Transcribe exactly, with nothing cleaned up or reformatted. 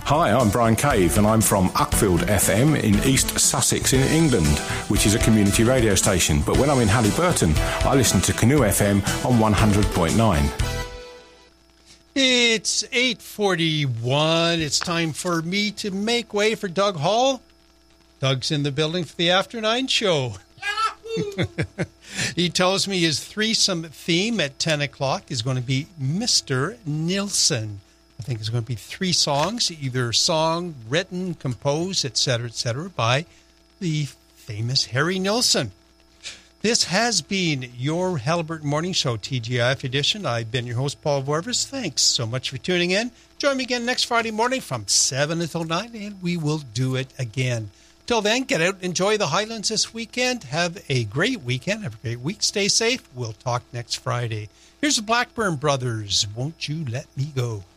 Hi, I'm Brian Cave and I'm from Uckfield F M in East Sussex in England, which is a community radio station. But when I'm in Halliburton, I listen to Canoe F M on one hundred point nine. It's eight forty-one. It's time for me to make way for Doug Hall. Doug's in the building for the After Nine show. He tells me his threesome theme at ten o'clock is going to be Mister Nilsson. I think it's going to be three songs, either song, written, composed, et cetera, et cetera, by the famous Harry Nilsson. This has been your Halliburton Morning Show, T G I F edition. I've been your host, Paul Vorvis. Thanks so much for tuning in. Join me again next Friday morning from seven until nine, and we will do it again. Till then, get out and enjoy the Highlands this weekend. Have a great weekend. Have a great week. Stay safe. We'll talk next Friday. Here's the Blackburn Brothers. Won't You Let Me Go?